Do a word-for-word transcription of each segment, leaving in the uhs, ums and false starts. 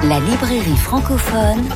La librairie francophone,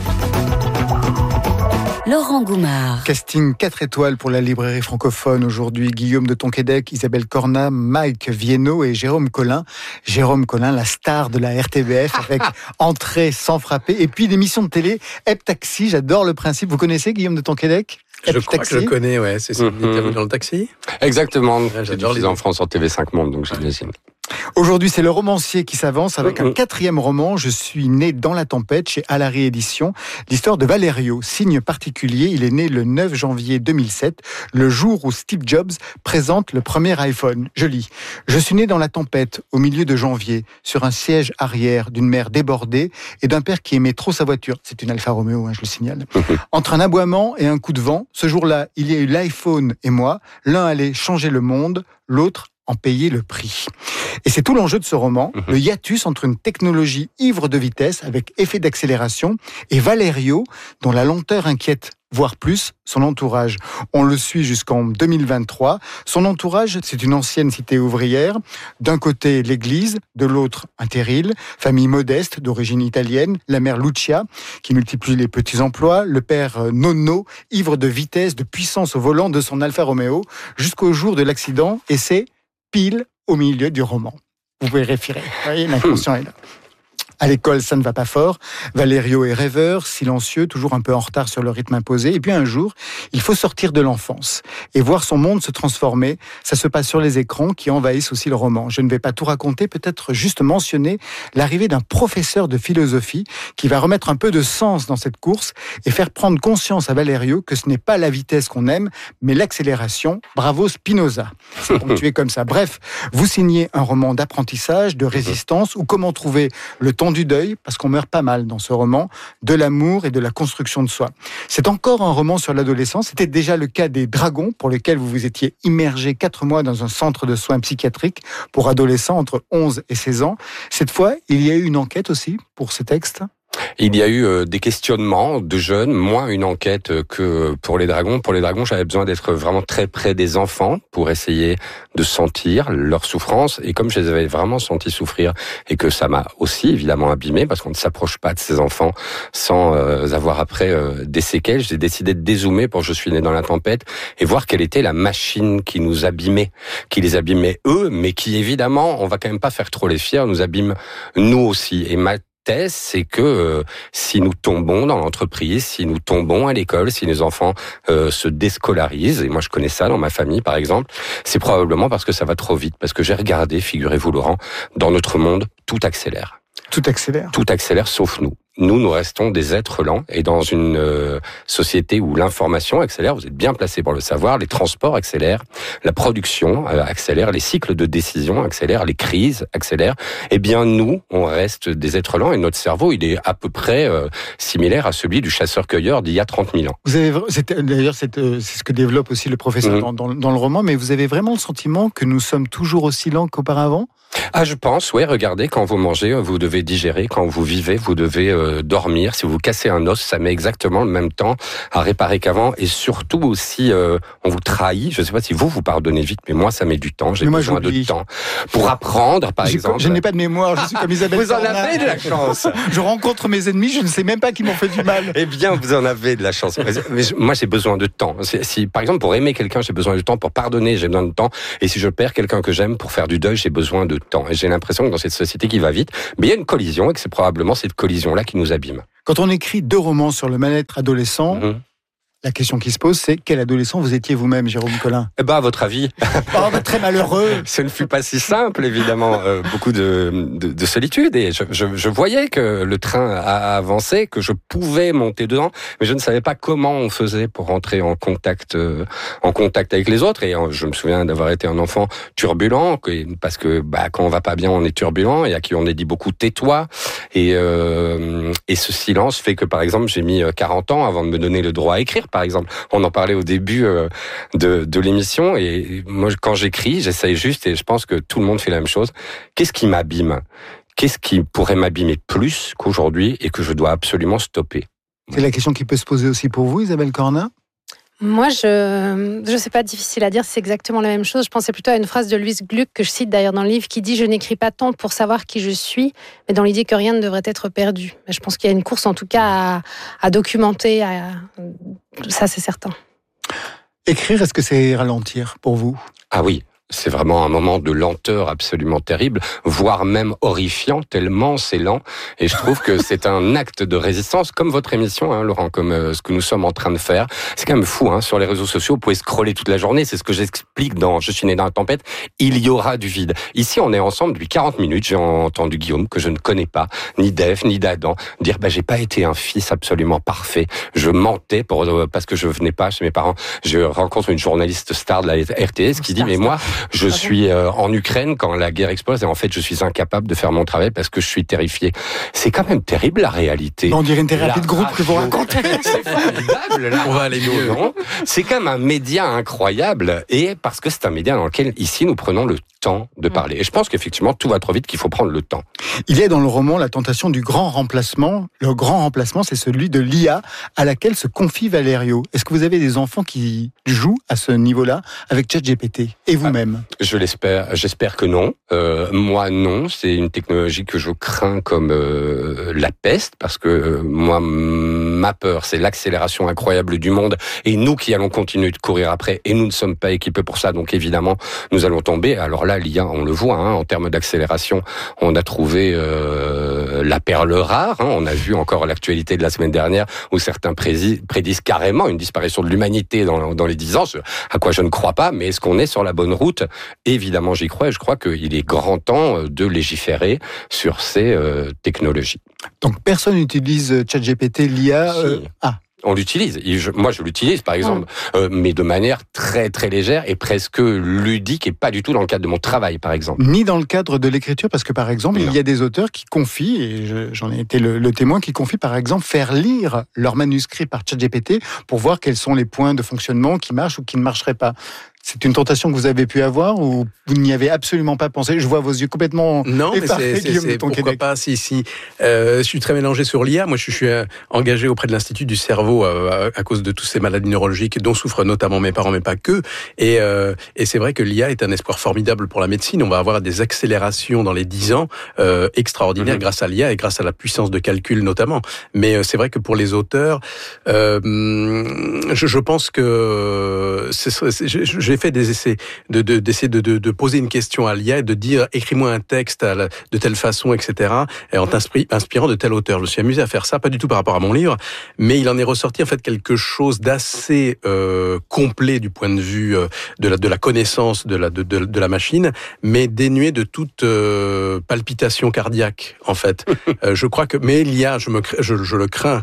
Laurent Goumard. Casting quatre étoiles pour la librairie francophone. Aujourd'hui, Guillaume de Tonquédec, Isabelle Cornat, Mike Viennot et Jérôme Collin. Jérôme Collin, la star de la R T B F avec Entrée sans frapper. Et puis l'émission de télé Hep Taxi, j'adore le principe. Vous connaissez Guillaume de Tonquédec ? Je Hep crois taxi. que je connais, ouais. C'est celui mm-hmm. qui est dans le taxi. Exactement. Ouais, c'est diffusé en France sur T V cinq Monde, donc j'imagine. Aujourd'hui, c'est le romancier qui s'avance avec un quatrième roman. Je suis né dans la tempête chez Alary Éditions. L'histoire de Valerio, signe particulier. Il est né le neuf janvier deux mille sept, le jour où Steve Jobs présente le premier iPhone. Je lis. Je suis né dans la tempête, au milieu de janvier, sur un siège arrière d'une mère débordée et d'un père qui aimait trop sa voiture. C'est une Alfa Romeo, hein, je le signale. Entre un aboiement et un coup de vent, ce jour-là, il y a eu l'iPhone et moi. L'un allait changer le monde, l'autre en payer le prix. Et c'est tout l'enjeu de ce roman, mmh. le hiatus entre une technologie ivre de vitesse avec effet d'accélération et Valerio, dont la lenteur inquiète, voire plus, son entourage. On le suit jusqu'en deux mille vingt-trois. Son entourage, c'est une ancienne cité ouvrière. D'un côté, l'église, de l'autre, un terril. Famille modeste, d'origine italienne. La mère Lucia, qui multiplie les petits emplois. Le père Nonno, ivre de vitesse, de puissance au volant de son Alfa Romeo, jusqu'au jour de l'accident. Et c'est pile au milieu du roman. Vous pouvez référer. Vous voyez, l'inconscient est là. À l'école, ça ne va pas fort. Valerio est rêveur, silencieux, toujours un peu en retard sur le rythme imposé. Et puis un jour, il faut sortir de l'enfance et voir son monde se transformer. Ça se passe sur les écrans qui envahissent aussi le roman. Je ne vais pas tout raconter, peut-être juste mentionner l'arrivée d'un professeur de philosophie qui va remettre un peu de sens dans cette course et faire prendre conscience à Valerio que ce n'est pas la vitesse qu'on aime, mais l'accélération. Bravo Spinoza. C'est ponctué comme ça. Bref, vous signez un roman d'apprentissage, de résistance, ou comment trouver le temps du deuil, parce qu'on meurt pas mal dans ce roman, de l'amour et de la construction de soi. C'est encore un roman sur l'adolescence. C'était déjà le cas des Dragons, pour lesquels vous vous étiez immergé quatre mois dans un centre de soins psychiatriques pour adolescents entre onze et seize ans. Cette fois, il y a eu une enquête aussi pour ce texte. Il y a eu euh, des questionnements de jeunes, moins une enquête que pour les Dragons. Pour les Dragons, j'avais besoin d'être vraiment très près des enfants pour essayer de sentir leur souffrance. Et comme je les avais vraiment sentis souffrir et que ça m'a aussi évidemment abîmé, parce qu'on ne s'approche pas de ces enfants sans euh, avoir après euh, des séquelles, j'ai décidé de dézoomer pour Je suis né dans la tempête et voir quelle était la machine qui nous abîmait, qui les abîmait eux, mais qui évidemment, on va quand même pas faire trop les fiers, nous abîme nous aussi. Et ma c'est que euh, si nous tombons dans l'entreprise, si nous tombons à l'école, si les enfants euh, se déscolarisent, et moi je connais ça dans ma famille par exemple, c'est probablement parce que ça va trop vite, parce que j'ai regardé, figurez-vous Laurent, dans notre monde, tout accélère. Tout accélère. Tout accélère sauf nous. Nous, nous restons des êtres lents et dans une euh, société où l'information accélère, vous êtes bien placé pour le savoir, les transports accélèrent, la production euh, accélère, les cycles de décision accélèrent, les crises accélèrent. Eh bien, nous, on reste des êtres lents et notre cerveau, il est à peu près euh, similaire à celui du chasseur-cueilleur d'il y a trente mille ans. Vous avez, c'est, d'ailleurs, c'est, euh, c'est ce que développe aussi le professeur mmh. dans, dans, dans le roman, mais vous avez vraiment le sentiment que nous sommes toujours aussi lents qu'auparavant ? Ah, je pense, ouais, regardez, quand vous mangez, vous devez digérer, quand vous vivez, vous devez euh, dormir. Si vous cassez un os, ça met exactement le même temps à réparer qu'avant. Et surtout, si euh, on vous trahit, je ne sais pas si vous, vous pardonnez vite, mais moi, ça met du temps. J'ai moi, besoin j'oublie. de temps pour apprendre, par J'ai, exemple. Je n'ai pas de mémoire, je suis comme Isabelle Vous en Cornat. avez de la chance. Je rencontre mes ennemis, je ne sais même pas qui m'ont fait du mal. Eh bien, vous en avez de la chance. Mais moi, j'ai besoin de temps. Si, par exemple, pour aimer quelqu'un, j'ai besoin de temps. Pour pardonner, j'ai besoin de temps. Et si je perds quelqu'un que j'aime, pour faire du deuil, j'ai besoin de temps. Et j'ai l'impression que dans cette société qui va vite, mais il y a une collision et que c'est probablement cette collision-là qui nous abîme. Quand on écrit deux romans sur le mal-être adolescent, mmh. la question qui se pose, c'est quel adolescent vous étiez vous-même, Jérôme Collin ? Eh ben, à votre avis. Oh, bah, très malheureux. Ce ne fut pas si simple, évidemment. Euh, beaucoup de, de, de solitude. Et je, je, je voyais que le train a avancé, que je pouvais monter dedans, mais je ne savais pas comment on faisait pour rentrer en contact, euh, en contact avec les autres. Et euh, je me souviens d'avoir été un enfant turbulent, parce que bah, quand on va pas bien, on est turbulent, et à qui on est dit beaucoup tais-toi. Et, euh, et ce silence fait que, par exemple, j'ai mis quarante ans avant de me donner le droit à écrire. Par exemple, on en parlait au début euh, de, de l'émission, et moi, quand j'écris, j'essaye juste, et je pense que tout le monde fait la même chose. Qu'est-ce qui m'abîme ? Qu'est-ce qui pourrait m'abîmer plus qu'aujourd'hui et que je dois absolument stopper ? C'est la question qui peut se poser aussi pour vous, Isabelle Cornat ? Moi, je je sais pas, difficile à dire si c'est exactement la même chose. Je pensais plutôt à une phrase de Louise Gluck, que je cite d'ailleurs dans le livre, qui dit « Je n'écris pas tant pour savoir qui je suis, mais dans l'idée que rien ne devrait être perdu ». Je pense qu'il y a une course, en tout cas, à, à documenter. À... Ça, c'est certain. Écrire, est-ce que c'est ralentir pour vous ? Ah oui. C'est vraiment un moment de lenteur absolument terrible, voire même horrifiant, tellement c'est lent. Et je trouve que c'est un acte de résistance, comme votre émission, hein, Laurent, comme euh, ce que nous sommes en train de faire. C'est quand même fou, hein, sur les réseaux sociaux, vous pouvez scroller toute la journée. C'est ce que j'explique dans « Je suis né dans la tempête ». Il y aura du vide. Ici, on est ensemble depuis quarante minutes. J'ai entendu Guillaume, que je ne connais pas, ni d'Ève, ni d'Adam, dire bah, « j'ai pas été un fils absolument parfait. Je mentais pour, euh, parce que je venais pas chez mes parents ». Je rencontre une journaliste star de la R T S qui dit « mais moi, je suis euh, en Ukraine quand la guerre explose et en fait je suis incapable de faire mon travail parce que je suis terrifié. » C'est quand même terrible la réalité. On dirait une thérapie la de groupe que vous racontez. C'est formidable. On va aller mieux, non ? C'est quand même un média incroyable et parce que c'est un média dans lequel ici nous prenons le temps de parler. Et je pense qu'effectivement tout va trop vite, qu'il faut prendre le temps. Il y a dans le roman la tentation du grand remplacement. Le grand remplacement, c'est celui de l'I A à laquelle se confie Valerio. Est-ce que vous avez des enfants qui jouent à ce niveau-là avec ChatGPT et vous-même ? Ah, je l'espère. J'espère que non. Euh, moi, non. C'est une technologie que je crains comme euh, la peste parce que euh, moi, ma peur, c'est l'accélération incroyable du monde et nous qui allons continuer de courir après et nous ne sommes pas équipés pour ça. Donc évidemment, nous allons tomber. Alors là, l'I A, on le voit, hein, en termes d'accélération, on a trouvé euh, la perle rare. Hein. On a vu encore l'actualité de la semaine dernière où certains prédisent, prédisent carrément une disparition de l'humanité dans, dans les dix ans, à quoi je ne crois pas. Mais est-ce qu'on est sur la bonne route ? Évidemment, j'y crois et je crois qu'il est grand temps de légiférer sur ces euh, technologies. Donc personne n'utilise ChatGPT, l'I A Si. euh... Ah. On l'utilise. Moi, je l'utilise, par exemple, mmh. euh, mais de manière très, très légère et presque ludique et pas du tout dans le cadre de mon travail, par exemple. Ni dans le cadre de l'écriture, parce que, par exemple, non. il y a des auteurs qui confient, et je, j'en ai été le, le témoin, qui confient, par exemple, faire lire leur manuscrit par ChatGPT pour voir quels sont les points de fonctionnement qui marchent ou qui ne marcheraient pas. C'est une tentation que vous avez pu avoir ou vous n'y avez absolument pas pensé ? Je vois vos yeux complètement non, effarés, mais c'est, Guillaume c'est, de Tonquédec. Pourquoi pas, si, si. Euh, je suis très mélangé sur l'I A. Moi, je suis euh, engagé auprès de l'Institut du cerveau euh, à cause de toutes ces maladies neurologiques dont souffrent notamment mes parents, mais pas que. Et, euh, et c'est vrai que l'I A est un espoir formidable pour la médecine. On va avoir des accélérations dans les dix ans euh, extraordinaires mmh. grâce à l'I A et grâce à la puissance de calcul notamment. Mais euh, c'est vrai que pour les auteurs, euh, je, je pense que c'est, c'est, j'ai fait des essais De, de, d'essayer de, de, de poser une question à l'I A et de dire écris-moi un texte à la, de telle façon, et cetera. Et en t'inspirant de tel auteur. Je me suis amusé à faire ça, pas du tout par rapport à mon livre, mais il en est ressorti en fait quelque chose d'assez euh, complet du point de vue euh, de, la, de la connaissance de la, de, de, de la machine, mais dénué de toute euh, palpitation cardiaque en fait. euh, je crois que, mais l'I A, je, me, je, je le crains.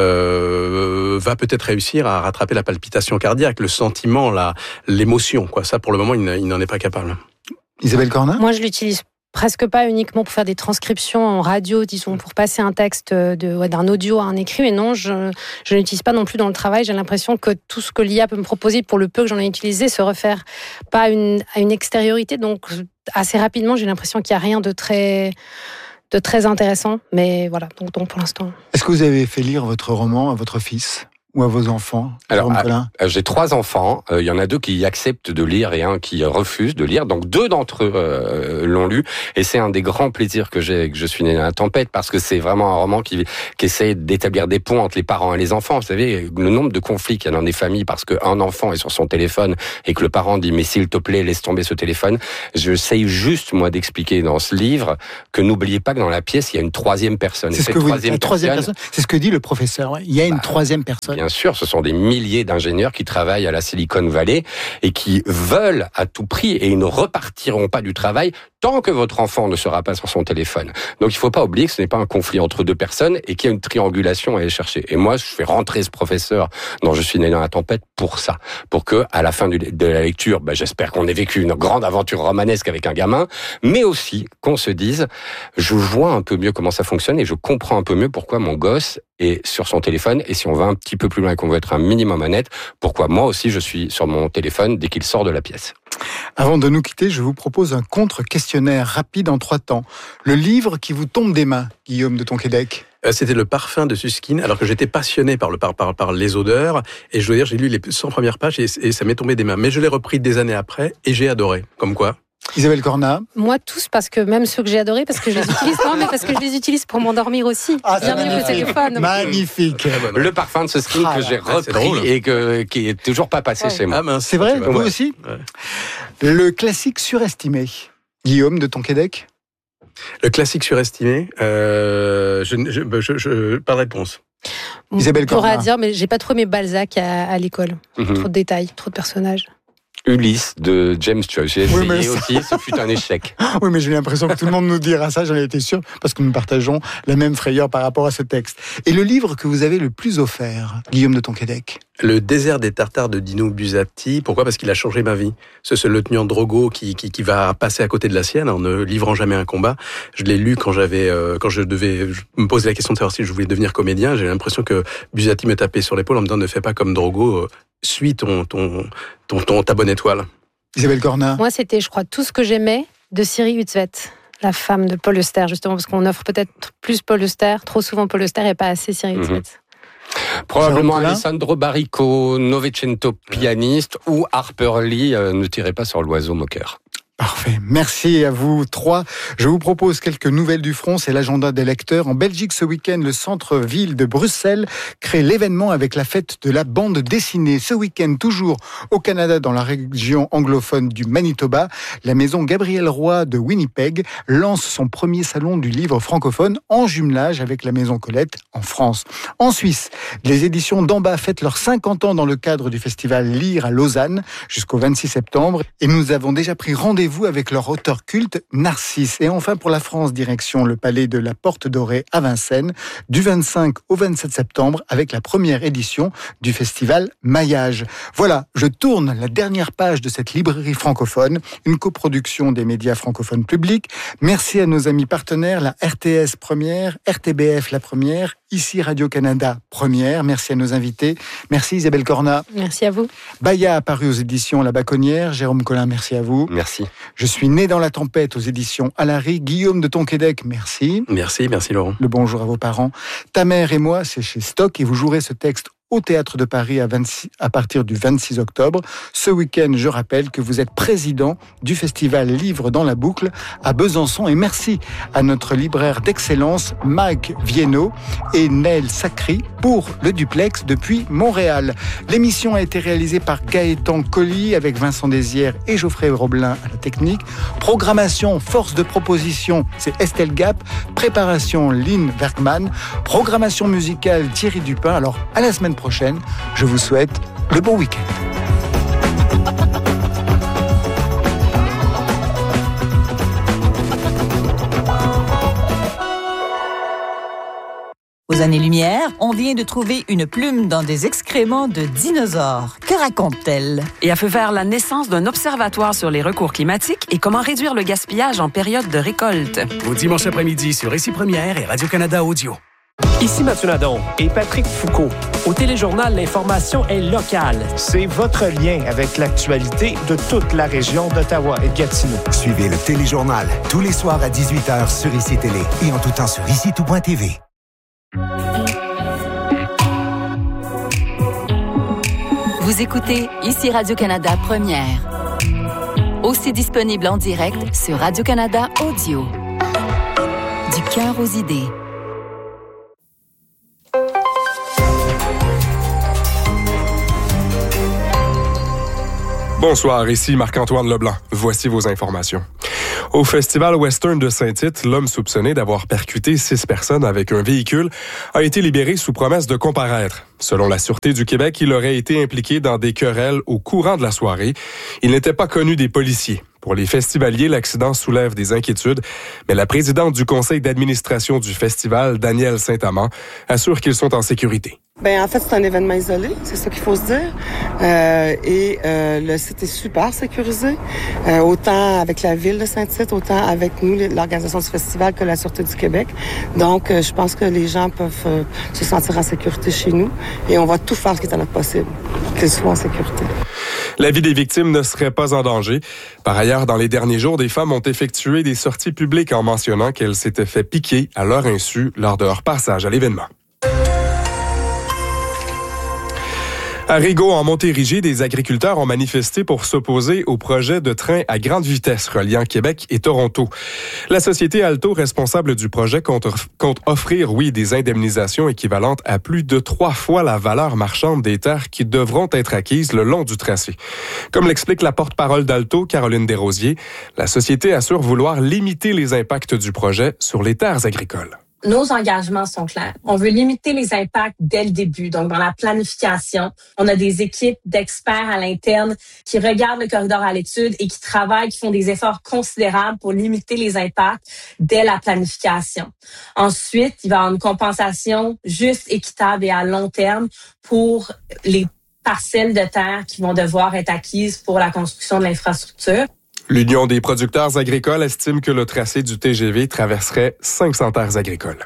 Euh, va peut-être réussir à rattraper la palpitation cardiaque, le sentiment, la, l'émotion, quoi. Ça, pour le moment, il, il n'en est pas capable. Isabelle Cornin ? Moi, je l'utilise presque pas uniquement pour faire des transcriptions en radio, disons, pour passer un texte de, ouais, d'un audio à un écrit, mais non, je, je n'utilise pas non plus dans le travail. J'ai l'impression que tout ce que l'I A peut me proposer, pour le peu que j'en ai utilisé, se réfère pas à une, à une extériorité. Donc, assez rapidement, j'ai l'impression qu'il n'y a rien de très... de très intéressant, mais voilà, donc, donc pour l'instant. Est-ce que vous avez fait lire votre roman à votre fils ou à vos enfants ? Alors, à, j'ai trois enfants. Il euh, y en a deux qui acceptent de lire et un qui refuse de lire. Donc, deux d'entre eux euh, l'ont lu. Et c'est un des grands plaisirs que j'ai, que je suis né dans la tempête, parce que c'est vraiment un roman qui, qui essaie d'établir des ponts entre les parents et les enfants. Vous savez, le nombre de conflits qu'il y a dans des familles parce qu'un enfant est sur son téléphone et que le parent dit « mais s'il te plaît, laisse tomber ce téléphone ». J'essaye juste, moi, d'expliquer dans ce livre que n'oubliez pas que dans la pièce, il y a une troisième personne. C'est, ce que vous, troisième, troisième personne, c'est ce que dit le professeur. Ouais. Il y a une bah, troisième personne. Bien sûr, ce sont des milliers d'ingénieurs qui travaillent à la Silicon Valley et qui veulent à tout prix, et ils ne repartiront pas du travail tant que votre enfant ne sera pas sur son téléphone. Donc il ne faut pas oublier que ce n'est pas un conflit entre deux personnes et qu'il y a une triangulation à aller chercher. Et moi, je fais rentrer ce professeur dont je suis né dans la tempête pour ça. Pour que, à la fin de la lecture, ben, j'espère qu'on ait vécu une grande aventure romanesque avec un gamin, mais aussi qu'on se dise, je vois un peu mieux comment ça fonctionne et je comprends un peu mieux pourquoi mon gosse est sur son téléphone, et si on va un petit peu plus loin et qu'on veut être un minimum honnête, pourquoi moi aussi je suis sur mon téléphone dès qu'il sort de la pièce. Avant de nous quitter, je vous propose un contre-questionnaire rapide en trois temps. Le livre qui vous tombe des mains, Guillaume de Tonquédec. Euh, c'était le parfum de Susskind, alors que j'étais passionné par, le, par, par, par les odeurs. Et je dois dire, j'ai lu les cent premières pages et, et ça m'est tombé des mains. Mais je l'ai repris des années après et j'ai adoré. Comme quoi. Isabelle Cornat. Moi, tous, parce que même ceux que j'ai adorés, parce que je les utilise, non, mais parce que je les utilise pour m'endormir aussi. Ah, bien mieux que le téléphone. Magnifique. Le parfum de ce skin Ah, que j'ai ah, c'est repris drôle. et que, qui est toujours pas passé Ouais. chez moi. Ah mince, C'est vrai, tu vois, vous ouais. aussi Ouais. Le classique surestimé. Guillaume de Tonquédec. Le classique surestimé, euh, je, je, je, je, pas de réponse. Isabelle Je pourrais Cornat. dire, mais j'ai pas trop aimé Balzac à, à l'école. Mhm. Trop de détails, trop de personnages. Ulysse de James Joyce. J'ai essayé Oui, mais ça- aussi, ce fut un échec. Oui, mais j'ai l'impression que tout le monde nous dira ça, j'en ai été sûr, parce que nous partageons la même frayeur par rapport à ce texte. Et le livre que vous avez le plus offert, Guillaume de Tonquédec. Le désert des Tartares de Dino Buzzati. Pourquoi ? Parce qu'il a changé ma vie. C'est ce lieutenant Drogo qui, qui, qui va passer à côté de la sienne en ne livrant jamais un combat. Je l'ai lu quand j'avais, euh, quand je devais, je me posais la question de savoir si je voulais devenir comédien. J'ai l'impression que Buzzati me tapait sur l'épaule en me disant ne fais pas comme Drogo, euh, suis ton, ton, ton, ton, ta bonne étoile. Isabelle Cornat. Moi, c'était, je crois, tout ce que j'aimais de Siri Hutzvet, la femme de Paul Auster, justement, parce qu'on offre peut-être plus Paul Auster, trop souvent Paul Auster et pas assez Siri Mhm. Hutzvet. Probablement Jérôme Collin. Alessandro Barrico, Novecento pianiste, ou Harper Lee, euh, ne tirez pas sur l'oiseau moqueur. Parfait. Merci à vous trois. Je vous propose quelques nouvelles du front. C'est l'agenda des lecteurs. En Belgique, ce week-end, le centre-ville de Bruxelles crée l'événement avec la fête de la bande dessinée. Ce week-end, toujours au Canada, dans la région anglophone du Manitoba, la maison Gabriel Roy de Winnipeg lance son premier salon du livre francophone en jumelage avec la maison Colette en France. En Suisse, les éditions d'Amba fêtent leurs cinquante ans dans le cadre du festival Lire à Lausanne jusqu'au vingt-six septembre. Et nous avons déjà pris rendez-vous avec leur auteur culte, Narcisse. Et enfin, pour la France, direction le palais de la Porte Dorée à Vincennes, du vingt-cinq au vingt-sept septembre, avec la première édition du festival Maillage. Voilà, je tourne la dernière page de cette librairie francophone, une coproduction des médias francophones publics. Merci à nos amis partenaires, la R T S première, R T B F la première, ici Radio-Canada première. Merci à nos invités. Merci Isabelle Cornat. Merci à vous. Baya a paru aux éditions La Baconnière. Jérôme Collin, merci à vous. Merci. Je suis né dans la tempête aux éditions Alary. Guillaume de Tonquédec, merci. Merci, merci Laurent. Le bonjour à vos parents. Ta mère et moi, c'est chez Stock et vous jouerez ce texte au Théâtre de Paris à, vingt-six, à partir du vingt-six octobre. Ce week-end, je rappelle que vous êtes président du festival Livre dans la boucle à Besançon. Et merci à notre libraire d'excellence, Mike Viennot et Nel Sacri pour le duplex depuis Montréal. L'émission a été réalisée par Gaëtan Colli avec Vincent Désières et Geoffrey Roblin à la technique. Programmation, force de proposition, c'est Estelle Gap. Préparation, Lynn Bergman. Programmation musicale, Thierry Dupin. Alors, à la semaine prochaine, je vous souhaite le bon week-end. Aux années-lumière, on vient de trouver une plume dans des excréments de dinosaures. Que raconte-t-elle? Et a fait faire la naissance d'un observatoire sur les recours climatiques et comment réduire le gaspillage en période de récolte. Au dimanche après-midi sur Ici Première et Radio-Canada Audio. Ici Mathieu Nadon et Patrick Foucault. Au Téléjournal, l'information est locale. C'est votre lien avec l'actualité de toute la région d'Ottawa et de Gatineau. Suivez le Téléjournal tous les soirs à dix-huit heures sur Ici Télé et en tout temps sur ici tout point t v. Vous écoutez ici Radio-Canada Première. Aussi disponible en direct sur Radio-Canada Audio. Du cœur aux idées. Bonsoir, ici Marc-Antoine Leblanc. Voici vos informations. Au Festival Western de Saint-Tite, l'homme soupçonné d'avoir percuté six personnes avec un véhicule a été libéré sous promesse de comparaître. Selon la Sûreté du Québec, il aurait été impliqué dans des querelles au courant de la soirée. Il n'était pas connu des policiers. Pour les festivaliers, l'accident soulève des inquiétudes, mais la présidente du conseil d'administration du festival, Danielle Saint-Amand, assure qu'ils sont en sécurité. Ben en fait, c'est un événement isolé, c'est ça qu'il faut se dire. Euh, et euh, le site est super sécurisé, euh, autant avec la ville de Saint-Tite, autant avec nous, l'organisation du festival, que la Sûreté du Québec. Donc, euh, je pense que les gens peuvent euh, se sentir en sécurité chez nous et on va tout faire ce qui est à notre possible pour qu'ils soient en sécurité. La vie des victimes ne serait pas en danger. Par ailleurs, dans les derniers jours, des femmes ont effectué des sorties publiques en mentionnant qu'elles s'étaient fait piquer à leur insu lors de leur passage à l'événement. À Rigaud, en Montérégie, des agriculteurs ont manifesté pour s'opposer au projet de train à grande vitesse reliant Québec et Toronto. La société Alto, responsable du projet, compte, compte offrir, oui, des indemnisations équivalentes à plus de trois fois la valeur marchande des terres qui devront être acquises le long du tracé. Comme l'explique la porte-parole d'Alto, Caroline Desrosiers, la société assure vouloir limiter les impacts du projet sur les terres agricoles. Nos engagements sont clairs. On veut limiter les impacts dès le début. Donc, dans la planification, on a des équipes d'experts à l'interne qui regardent le corridor à l'étude et qui travaillent, qui font des efforts considérables pour limiter les impacts dès la planification. Ensuite, il va y avoir une compensation juste, équitable et à long terme pour les parcelles de terre qui vont devoir être acquises pour la construction de l'infrastructure. L'Union des producteurs agricoles estime que le tracé du T G V traverserait cinq cents terres agricoles.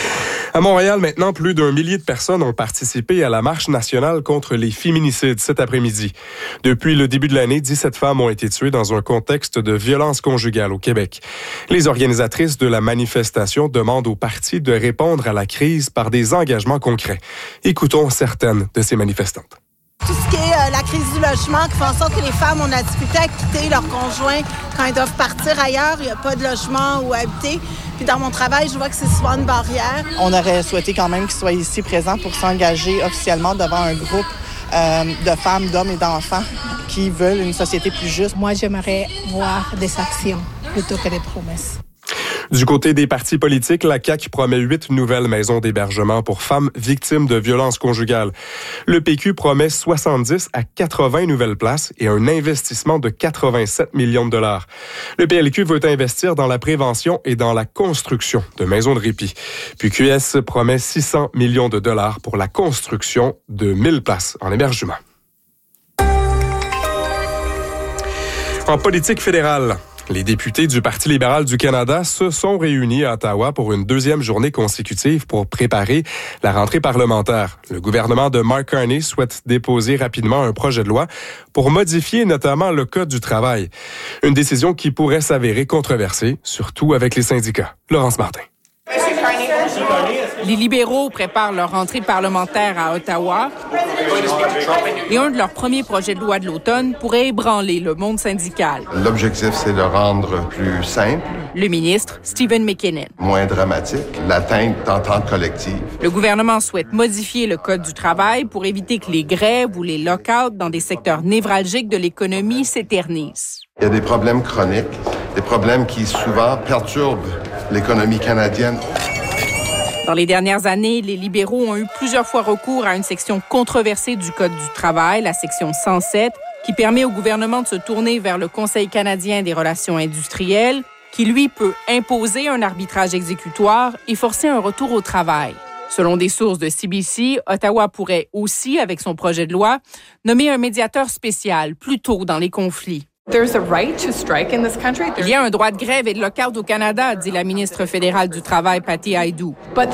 À Montréal, maintenant, plus d'un millier de personnes ont participé à la marche nationale contre les féminicides cet après-midi. Depuis le début de l'année, dix-sept femmes ont été tuées dans un contexte de violence conjugale au Québec. Les organisatrices de la manifestation demandent aux partis de répondre à la crise par des engagements concrets. Écoutons certaines de ces manifestantes. Tout ce qui est euh, la crise du logement, qui fait en sorte que les femmes ont la difficulté à quitter leur conjoint quand elles doivent partir ailleurs. Il n'y a pas de logement où habiter. Puis dans mon travail, je vois que c'est souvent une barrière. On aurait souhaité quand même qu'ils soient ici présents pour s'engager officiellement devant un groupe euh, de femmes, d'hommes et d'enfants qui veulent une société plus juste. Moi, j'aimerais voir des actions plutôt que des promesses. Du côté des partis politiques, la C A Q promet huit nouvelles maisons d'hébergement pour femmes victimes de violences conjugales. Le P Q promet soixante-dix à quatre-vingts nouvelles places et un investissement de quatre-vingt-sept millions de dollars. Le P L Q veut investir dans la prévention et dans la construction de maisons de répit. Puis Q S promet six cents millions de dollars pour la construction de mille places en hébergement. En politique fédérale, les députés du Parti libéral du Canada se sont réunis à Ottawa pour une deuxième journée consécutive pour préparer la rentrée parlementaire. Le gouvernement de Mark Carney souhaite déposer rapidement un projet de loi pour modifier notamment le Code du travail. Une décision qui pourrait s'avérer controversée, surtout avec les syndicats. Laurence Martin. Les libéraux préparent leur rentrée parlementaire à Ottawa et un de leurs premiers projets de loi de l'automne pourrait ébranler le monde syndical. L'objectif, c'est de rendre plus simple, le ministre Stephen McKinnon, moins dramatique, l'atteinte d'entente collective. Le gouvernement souhaite modifier le Code du travail pour éviter que les grèves ou les lock-outs dans des secteurs névralgiques de l'économie s'éternisent. Il y a des problèmes chroniques, des problèmes qui souvent perturbent l'économie canadienne. Dans les dernières années, les libéraux ont eu plusieurs fois recours à une section controversée du Code du travail, la section cent sept, qui permet au gouvernement de se tourner vers le Conseil canadien des relations industrielles, qui, lui, peut imposer un arbitrage exécutoire et forcer un retour au travail. Selon des sources de C B C, Ottawa pourrait aussi, avec son projet de loi, nommer un médiateur spécial plus tôt dans les conflits. Il y a un droit de grève et de lock-out au Canada, dit la ministre fédérale du Travail, Patty Hajdu. Mais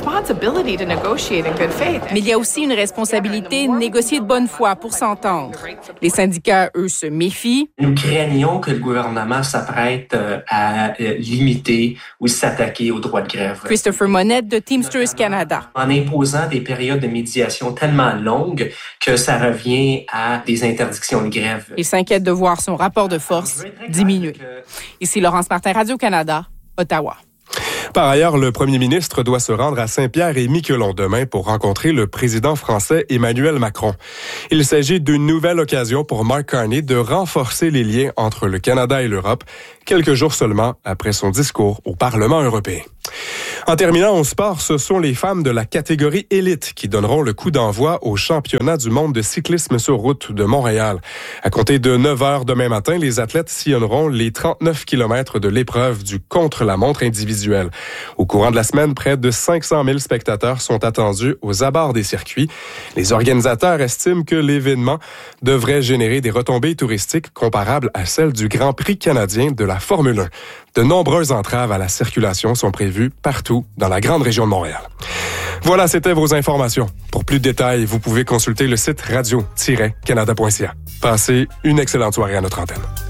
il y a aussi une responsabilité de négocier de bonne foi pour s'entendre. Les syndicats, eux, se méfient. Nous craignons que le gouvernement s'apprête à limiter ou s'attaquer au droit de grève. Christopher Monette de Teamsters Canada. En imposant des périodes de médiation tellement longues que ça revient à des interdictions de grève. Il s'inquiète de voir son rapport de force diminuer. Ici Laurence Martin, Radio-Canada, Ottawa. Par ailleurs, le premier ministre doit se rendre à Saint-Pierre et Miquelon demain pour rencontrer le président français Emmanuel Macron. Il s'agit d'une nouvelle occasion pour Mark Carney de renforcer les liens entre le Canada et l'Europe, quelques jours seulement après son discours au Parlement européen. En terminant au sport, ce sont les femmes de la catégorie élite qui donneront le coup d'envoi au championnat du monde de cyclisme sur route de Montréal. À compter de neuf heures demain matin, les athlètes sillonneront les trente-neuf kilomètres de l'épreuve du contre-la-montre individuel. Au courant de la semaine, près de cinq cent mille spectateurs sont attendus aux abords des circuits. Les organisateurs estiment que l'événement devrait générer des retombées touristiques comparables à celles du Grand Prix canadien de la Formule un. De nombreuses entraves à la circulation sont prévues partout dans la grande région de Montréal. Voilà, c'était vos informations. Pour plus de détails, vous pouvez consulter le site radio tiret canada point c a. Passez une excellente soirée à notre antenne.